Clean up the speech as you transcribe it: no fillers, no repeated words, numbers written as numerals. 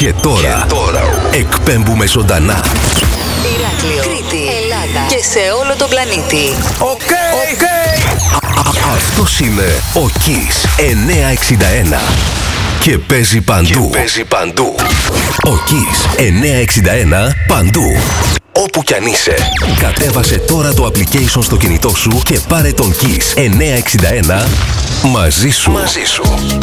Και τώρα εκπέμπουμε ζωντανά. Ηράκλειο, Κρήτη, Ελλάδα και σε όλο τον πλανήτη. Οκ. Αυτός είναι ο Kiss 961 και παίζει παντού. Ο Kiss 961 παντού. Όπου κι αν είσαι, κατέβασε τώρα το application στο κινητό σου και πάρε τον Kiss 961 μαζί σου.